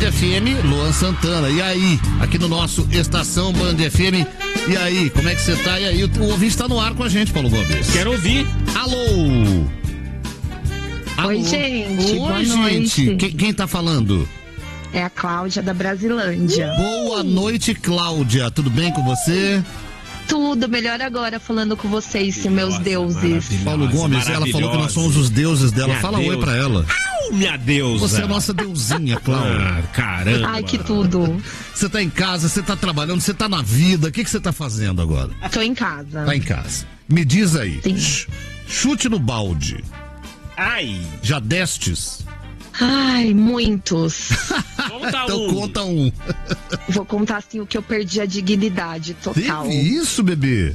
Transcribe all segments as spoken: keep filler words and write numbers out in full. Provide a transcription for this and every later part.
F M, Luan Santana. E aí, aqui no nosso Estação Band F M, e aí, como é que você tá? E aí, o, o ouvinte tá no ar com a gente, Paulo Gomes. Quero ouvir. Alô? Alô? Oi, gente. Oi, Boa gente. noite. Quem, quem tá falando? É a Cláudia da Brasilândia. Boa noite, Cláudia. Tudo bem com você? Tudo melhor agora falando com vocês, meus Nossa, deuses. Paulo Gomes, ela falou que nós somos os deuses dela. Minha Fala deusa. oi pra ela. Au, minha deusa. Você é a nossa deusinha, Cláudia. Ah, caramba. Ai, que tudo. Você tá em casa, você tá trabalhando, você tá na vida. O que, que você tá fazendo agora? Tô em casa. Tá em casa. Me diz aí. Sim. Ch- Chute no balde. Ai, Já destes? Ai, muitos. conta Então um. conta um. Vou contar assim o que eu perdi a dignidade total. Teve isso, bebê?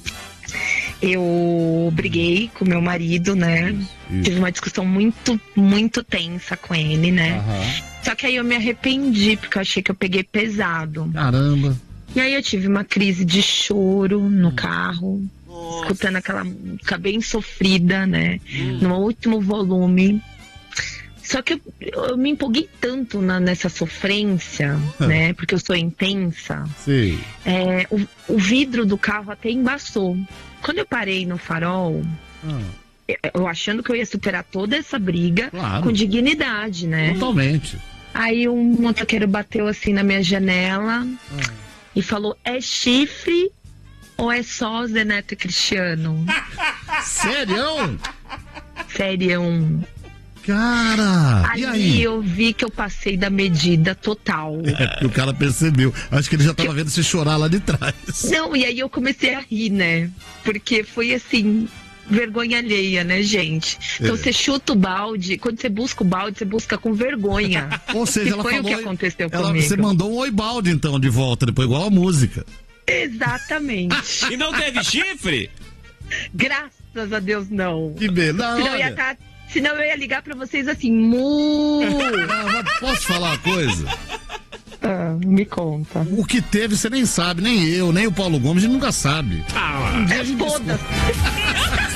Eu briguei com meu marido, né? Isso. Tive uma discussão muito, muito tensa com ele, né? Aham. Só que aí eu me arrependi, porque eu achei que eu peguei pesado. Caramba. E aí eu tive uma crise de choro no carro, escutando aquela música bem sofrida, né? No último volume. Só que eu, eu me empolguei tanto na- nessa sofrência, né? Porque eu sou intensa. Sei. É, o, o vidro do carro até embaçou. Quando eu parei no farol, Ah, eu- eu achando que eu ia superar toda essa briga Claro. com dignidade, né? totalmente. Aí um motoqueiro bateu assim na minha janela e falou: é chifre ou é só Zé Neto e Cristiano? Sério? Sério. Cara, Aí, e aí? eu vi que eu passei da medida total. É porque o cara percebeu. Acho que ele já tava vendo você chorar lá de trás. Não, e aí eu comecei a rir, né? Porque foi assim, vergonha alheia, né, gente? Então É. você chuta o balde, quando você busca o balde, você busca com vergonha. Ou seja, Que ela foi falou. o que aconteceu ela, comigo. Você mandou um oi balde então de volta, depois igual a música. Exatamente. E não teve chifre? Graças a Deus, não. Que beleza. Senão eu ia, tá, senão eu ia ligar pra vocês assim, mu. Posso falar uma coisa? Ah, me conta. O que teve você nem sabe, nem eu, nem o Paulo Gomes, a gente nunca sabe. Ah, Um dia a gente Foda-se.